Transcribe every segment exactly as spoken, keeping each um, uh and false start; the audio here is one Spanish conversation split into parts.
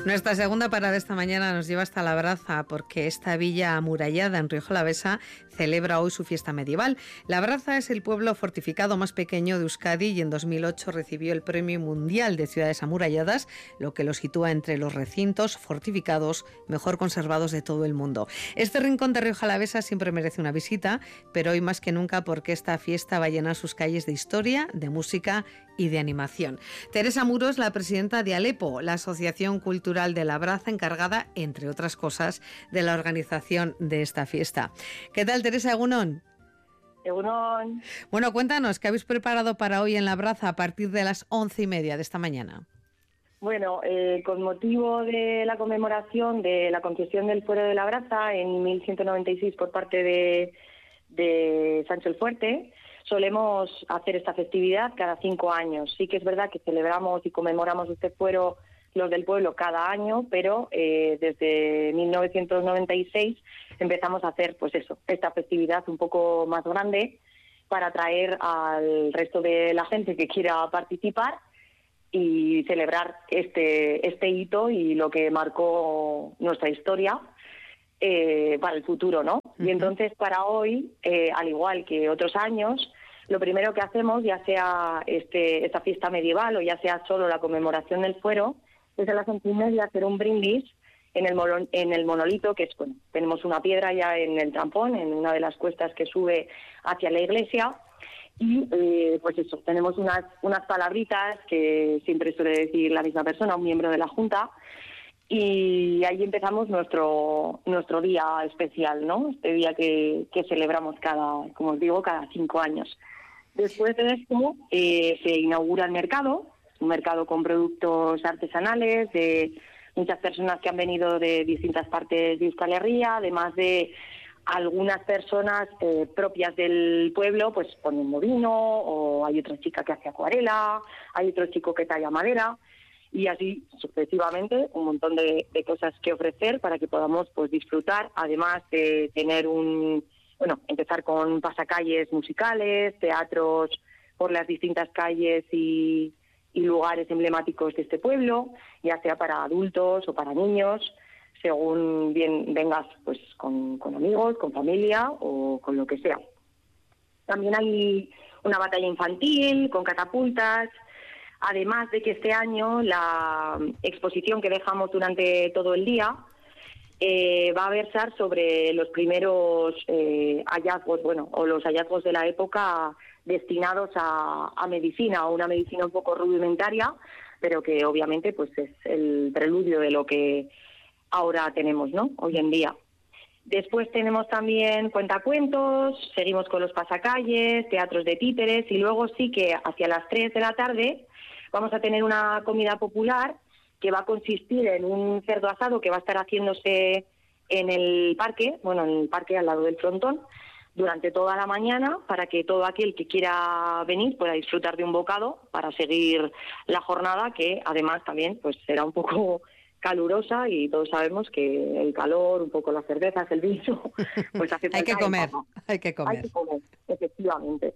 Nuestra segunda parada esta mañana nos lleva hasta Labraza, porque esta villa amurallada en Rioja Alavesa celebra hoy su fiesta medieval. Labraza es el pueblo fortificado más pequeño de Euskadi y en dos mil ocho recibió el Premio Mundial de Ciudades Amuralladas, lo que lo sitúa entre los recintos fortificados mejor conservados de todo el mundo. Este rincón de Rioja Alavesa siempre merece una visita, pero hoy más que nunca porque esta fiesta va a llenar sus calles de historia, de música y de animación. Teresa Muro es la presidenta de Alepo, la Asociación Cultural de Labraza, encargada, entre otras cosas, de la organización de esta fiesta. ¿Qué tal, Teresa? Egunon. Egunon. Bueno, cuéntanos, ¿qué habéis preparado para hoy en Labraza a partir de las once y media de esta mañana? Bueno, eh, con motivo de la conmemoración de la concesión del Fuero de Labraza en mil ciento noventa y seis por parte de, de Sancho el Fuerte, solemos hacer esta festividad cada cinco años. Sí que es verdad que celebramos y conmemoramos este fuero los del pueblo cada año, pero eh, desde mil novecientos noventa y seis empezamos a hacer, pues eso, esta festividad un poco más grande para atraer al resto de la gente que quiera participar y celebrar este este hito y lo que marcó nuestra historia eh, para el futuro, ¿no? Uh-huh. Y entonces para hoy, eh, al igual que otros años, lo primero que hacemos, ya sea este esta fiesta medieval o ya sea solo la conmemoración del fuero, es a las once y media hacer un brindis en el, mono, en el monolito, que es, bueno, tenemos una piedra ya en el trampón, en una de las cuestas que sube hacia la iglesia, y eh, pues eso, tenemos unas, unas palabritas que siempre suele decir la misma persona, un miembro de la Junta, y ahí empezamos nuestro nuestro día especial, ¿no? Este día que, que celebramos cada, como os digo, cada cinco años. Después de esto eh, se inaugura el mercado, un mercado con productos artesanales de muchas personas que han venido de distintas partes de Euskal Herria, además de algunas personas eh, propias del pueblo, pues poniendo vino, o hay otra chica que hace acuarela, hay otro chico que talla madera, y así sucesivamente un montón de, de cosas que ofrecer para que podamos pues disfrutar, además de tener un, bueno, empezar con pasacalles musicales, teatros por las distintas calles y y lugares emblemáticos de este pueblo, ya sea para adultos o para niños, según bien vengas pues con, con amigos, con familia o con lo que sea. También hay una batalla infantil con catapultas, además de que este año la exposición que dejamos durante todo el día eh, va a versar sobre los primeros eh, hallazgos, bueno, o los hallazgos de la época destinados a, a medicina, o una medicina un poco rudimentaria, pero que obviamente pues es el preludio de lo que ahora tenemos, ¿no?, hoy en día. Después tenemos también cuentacuentos, seguimos con los pasacalles, teatros de títeres, y luego sí que hacia las tres de la tarde vamos a tener una comida popular que va a consistir en un cerdo asado que va a estar haciéndose en el parque, bueno, en el parque al lado del frontón, durante toda la mañana, para que todo aquel que quiera venir pueda disfrutar de un bocado para seguir la jornada, que además también pues será un poco calurosa, y todos sabemos que el calor, un poco las cervezas, el vino, pues hace hay que comer, hay que comer. Hay que comer, efectivamente.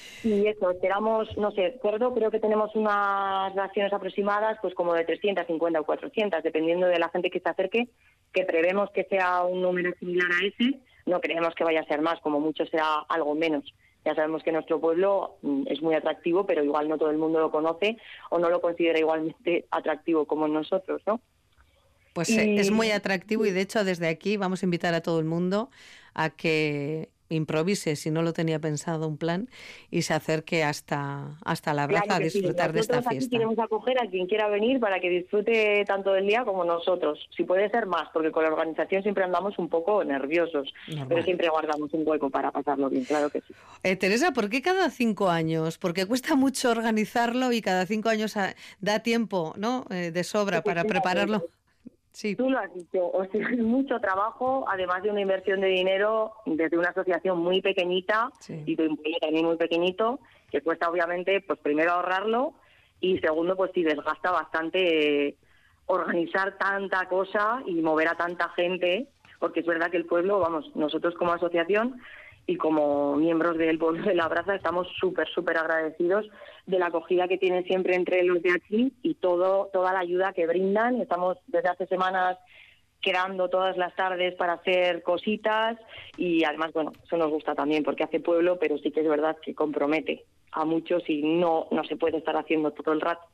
Y eso, esperamos, no sé, cerdo, creo que tenemos unas raciones aproximadas, pues como de trescientas cincuenta o cuatrocientas, dependiendo de la gente que se acerque, que prevemos que sea un número similar a ese. No creemos que vaya a ser más, como mucho será algo menos. Ya sabemos que nuestro pueblo es muy atractivo, pero igual no todo el mundo lo conoce o no lo considera igualmente atractivo como nosotros, ¿no? Pues y... es muy atractivo, y de hecho desde aquí vamos a invitar a todo el mundo a que improvise, si no lo tenía pensado un plan, y se acerque hasta, hasta Labraza claro a disfrutar sí. de esta aquí fiesta. Queremos acoger a quien quiera venir para que disfrute tanto del día como nosotros. Si puede ser más, porque con la organización siempre andamos un poco nerviosos, Normal. Pero siempre guardamos un hueco para pasarlo bien, claro que sí. Eh, Teresa, ¿por qué cada cinco años? Porque cuesta mucho organizarlo y cada cinco años da tiempo, ¿no?, eh, de sobra para prepararlo. Sí. Tú lo has dicho, o sea, es mucho trabajo, además de una inversión de dinero desde una asociación muy pequeñita, sí, y de un proyecto también muy pequeñito, que cuesta obviamente, pues primero ahorrarlo, y segundo, pues sí, desgasta bastante eh, organizar tanta cosa y mover a tanta gente, porque es verdad que el pueblo, vamos, nosotros como asociación, y como miembros del pueblo de Labraza estamos súper, súper agradecidos de la acogida que tienen siempre entre los de aquí y todo toda la ayuda que brindan. Estamos desde hace semanas quedando todas las tardes para hacer cositas y además, bueno, eso nos gusta también porque hace pueblo, pero sí que es verdad que compromete a muchos y no, no se puede estar haciendo todo el rato.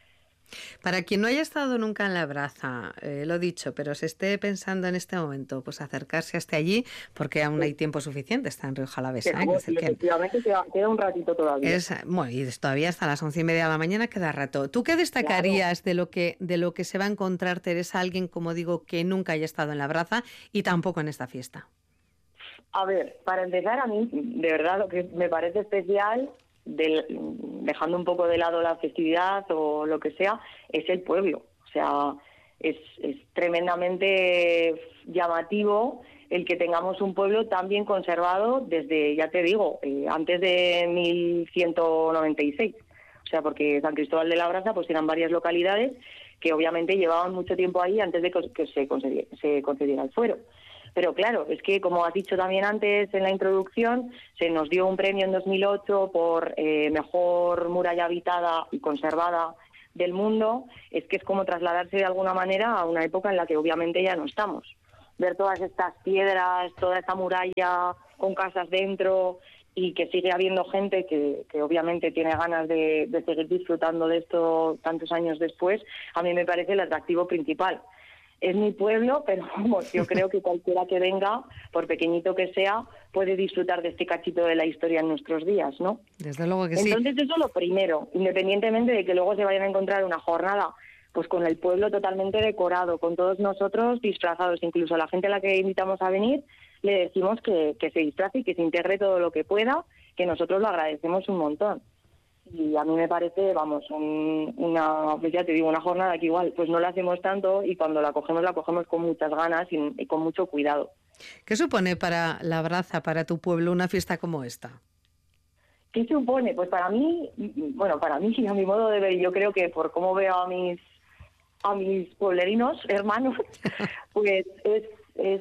Para quien no haya estado nunca en Labraza, eh, lo dicho, pero se esté pensando en este momento, pues acercarse hasta allí, porque aún hay tiempo suficiente, está en Rioja Alavesa. ¿eh? Es decir, efectivamente queda, queda un ratito todavía. Es, bueno, y todavía hasta las once y media de la mañana queda rato. ¿Tú qué destacarías claro. de lo que de lo que se va a encontrar, Teresa, alguien, como digo, que nunca haya estado en Labraza y tampoco en esta fiesta? A ver, para empezar, a mí, de verdad, lo que me parece especial, del, dejando un poco de lado la festividad o lo que sea, es el pueblo. O sea, es, es tremendamente llamativo el que tengamos un pueblo tan bien conservado desde, ya te digo, eh, antes de mil ciento noventa y seis. O sea, porque San Cristóbal de Labraza pues eran varias localidades que obviamente llevaban mucho tiempo ahí antes de que se concediera, se concediera el fuero. Pero claro, es que como has dicho también antes en la introducción, se nos dio un premio en dos mil ocho por eh, mejor muralla habitada y conservada del mundo. Es que es como trasladarse de alguna manera a una época en la que obviamente ya no estamos. Ver todas estas piedras, toda esta muralla con casas dentro y que sigue habiendo gente que, que obviamente tiene ganas de, de seguir disfrutando de esto tantos años después, a mí me parece el atractivo principal. Es mi pueblo, pero vamos, yo creo que cualquiera que venga, por pequeñito que sea, puede disfrutar de este cachito de la historia en nuestros días, ¿no? Desde luego que sí. Entonces eso es lo primero, independientemente de que luego se vayan a encontrar una jornada pues con el pueblo totalmente decorado, con todos nosotros disfrazados, incluso a la gente a la que invitamos a venir, le decimos que, que se disfrace y que se integre todo lo que pueda, que nosotros lo agradecemos un montón. Y a mí me parece, vamos, un, una, pues ya te digo, una jornada que igual pues no la hacemos tanto y cuando la cogemos, la cogemos con muchas ganas y, y con mucho cuidado. ¿Qué supone para Labraza, para tu pueblo, una fiesta como esta? ¿Qué supone? Pues para mí, bueno, para mí y a mi modo de ver, yo creo que por cómo veo a mis a mis pueblerinos, hermanos, pues es, es,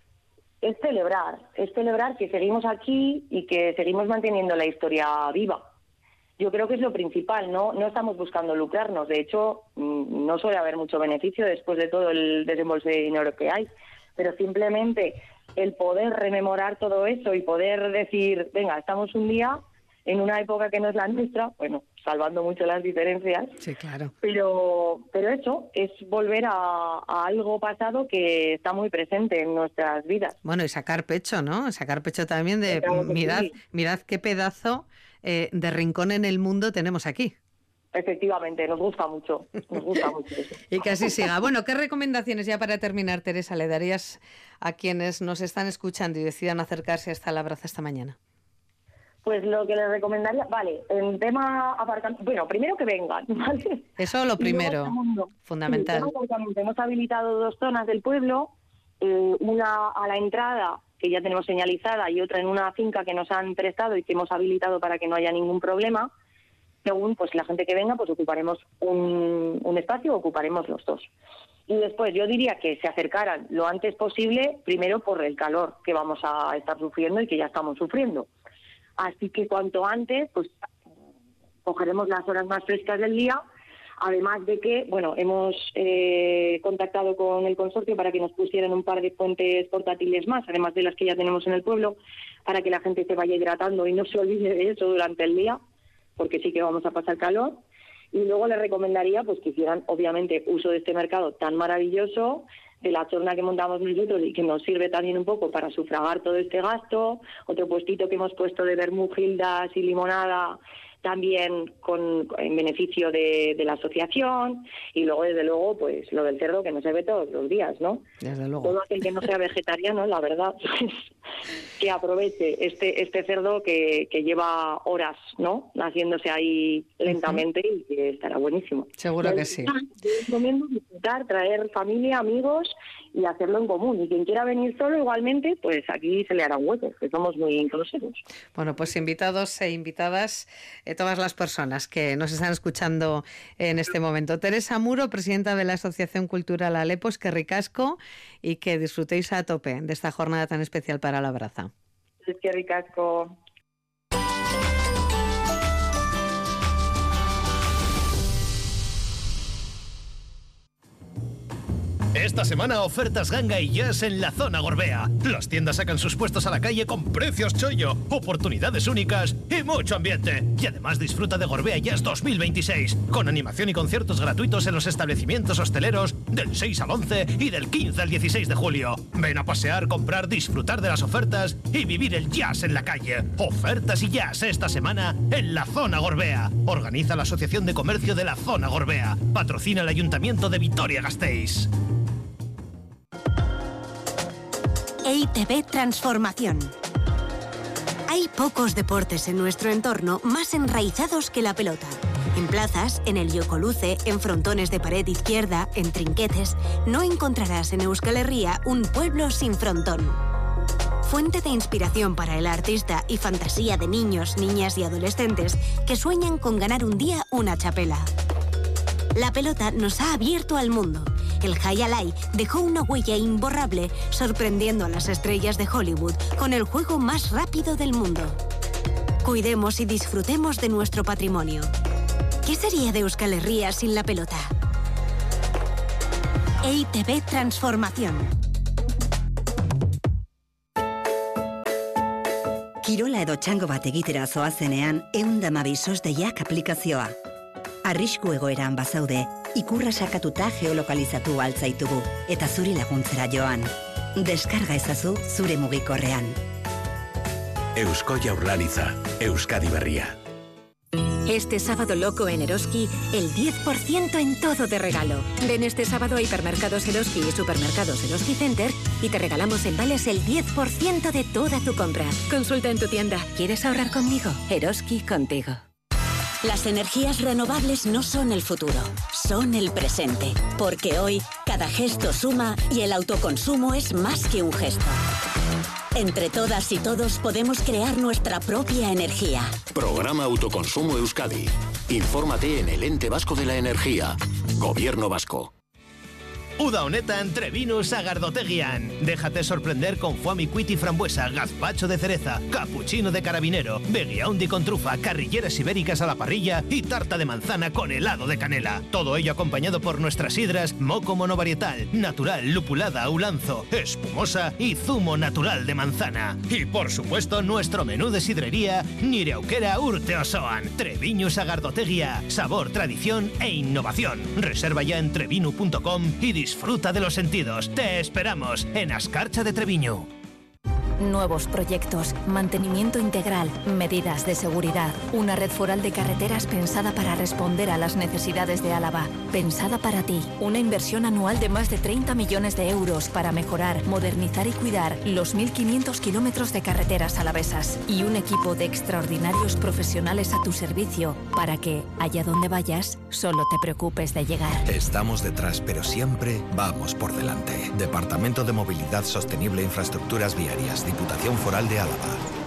es celebrar, es celebrar que seguimos aquí y que seguimos manteniendo la historia viva. Yo creo que es lo principal, ¿no? No estamos buscando lucrarnos. De hecho, no suele haber mucho beneficio después de todo el desembolso de dinero que hay. Pero simplemente el poder rememorar todo eso y poder decir, venga, estamos un día en una época que no es la nuestra, bueno, salvando mucho las diferencias. Sí, claro. Pero, pero eso es volver a, a algo pasado que está muy presente en nuestras vidas. Bueno, y sacar pecho, ¿no? Sacar pecho también de, claro mirad, sí. mirad qué pedazo eh, de rincón en el mundo tenemos aquí. Efectivamente, nos gusta mucho, nos gusta mucho eso. Y que así siga. Bueno, ¿qué recomendaciones ya para terminar, Teresa, le darías a quienes nos están escuchando y decidan acercarse hasta Labraza esta mañana? Pues lo que les recomendaría, vale, en tema aparcamiento, bueno, primero que vengan, ¿vale? Eso lo primero, segundo, fundamental. Sí, hemos habilitado dos zonas del pueblo, eh, una a la entrada, que ya tenemos señalizada, y otra en una finca que nos han prestado y que hemos habilitado para que no haya ningún problema. Según pues la gente que venga, pues ocuparemos un, un espacio, ocuparemos los dos. Y después yo diría que se acercaran lo antes posible, primero por el calor que vamos a estar sufriendo y que ya estamos sufriendo. Así que cuanto antes, pues cogeremos las horas más frescas del día, además de que, bueno, hemos eh, contactado con el consorcio para que nos pusieran un par de fuentes portátiles más, además de las que ya tenemos en el pueblo, para que la gente se vaya hidratando y no se olvide de eso durante el día, porque sí que vamos a pasar calor. Y luego les recomendaría pues que hicieran, obviamente, uso de este mercado tan maravilloso, de la chorna que montamos nosotros y que nos sirve también un poco para sufragar todo este gasto, otro puestito que hemos puesto de vermú, gildas y limonada, también con en beneficio de, de la asociación, y luego desde luego pues lo del cerdo que no se ve todos los días, ¿no? Desde luego. Todo aquel que no sea vegetariano, la verdad, pues, que aproveche este este cerdo que, que lleva horas, ¿no? Haciéndose ahí lentamente uh-huh. y que estará buenísimo. Seguro que sí. Yo recomiendo visitar, traer familia, amigos y hacerlo en común. Y quien quiera venir solo igualmente, pues aquí se le hará un hueco, que somos muy inclusivos. Bueno, pues invitados e invitadas eh, todas las personas que nos están escuchando en este momento. Teresa Muro, presidenta de la Asociación Cultural Alepos, que ricasco y que disfrutéis a tope de esta jornada tan especial para Labraza. eskerrik asko. Esta semana ofertas Ganga y Jazz en la zona Gorbea. Las tiendas sacan sus puestos a la calle con precios chollo, oportunidades únicas y mucho ambiente. Y además disfruta de Gorbea Jazz dos mil veintiséis, con animación y conciertos gratuitos en los establecimientos hosteleros del seis al once y del quince al dieciséis de julio. Ven a pasear, comprar, disfrutar de las ofertas y vivir el jazz en la calle. Ofertas y jazz esta semana en la zona Gorbea. Organiza la Asociación de Comercio de la zona Gorbea. Patrocina el Ayuntamiento de Vitoria-Gasteiz. E I T B Transformación. Hay pocos deportes en nuestro entorno más enraizados que la pelota. En plazas, en el Yocoluce, en frontones de pared izquierda, en trinquetes, no encontrarás en Euskal Herria un pueblo sin frontón. Fuente de inspiración para el artista y fantasía de niños, niñas y adolescentes que sueñan con ganar un día una txapela. La pelota nos ha abierto al mundo. El Jai Alai dejó una huella imborrable, sorprendiendo a las estrellas de Hollywood con el juego más rápido del mundo. Cuidemos y disfrutemos de nuestro patrimonio. ¿Qué sería de Euskal Herria sin la pelota? E I T B Transformación. Kirola edo txango bat egitera zoazenean, ehun eta hamabi sosdeiak aplikazioa. Arrisku egoeran bazaude, ikurra sakatuta geolokalizatu altzaitugu eta zuri laguntzera joan. Deskarga ezazu zure mugikorrean. Eusko Jaurlaritza, Euskadi Berria. Este sábado loco en Eroski, el diez por ciento en todo de regalo. Ven este sábado a Hipermercados Eroski y Supermercados Eroski Center y te regalamos en vales el diez por ciento de toda tu compra. Consulta en tu tienda. ¿Quieres ahorrar conmigo? Eroski contigo. Las energías renovables no son el futuro, son el presente. Porque hoy, cada gesto suma y el autoconsumo es más que un gesto. Entre todas y todos podemos crear nuestra propia energía. Programa Autoconsumo Euskadi. Infórmate en el Ente Vasco de la Energía. Gobierno Vasco. Uda honetan Trebinu Sagardotegian. Déjate sorprender con foie y frambuesa, gazpacho de cereza, cappuccino de carabinero, beguiaundi con trufa, carrilleras ibéricas a la parrilla y tarta de manzana con helado de canela. Todo ello acompañado por nuestras sidras Moco monovarietal, natural, lupulada, ulanzo, espumosa y zumo natural de manzana. Y por supuesto nuestro menú de sidrería Nire aukera urte osoan. Treviñu Sagardotegia, sabor, tradición e innovación. Reserva ya en trebinu punto com y disfruta de los sentidos. Te esperamos en Ascarcha de Treviño. Nuevos proyectos, mantenimiento integral, medidas de seguridad, una red foral de carreteras pensada para responder a las necesidades de Álava, pensada para ti, una inversión anual de más de treinta millones de euros para mejorar, modernizar y cuidar los mil quinientos kilómetros de carreteras alavesas y un equipo de extraordinarios profesionales a tu servicio para que, allá donde vayas, solo te preocupes de llegar. Estamos detrás, pero siempre vamos por delante. Departamento de Movilidad Sostenible e Infraestructuras Viarias, Diputación Foral de Álava.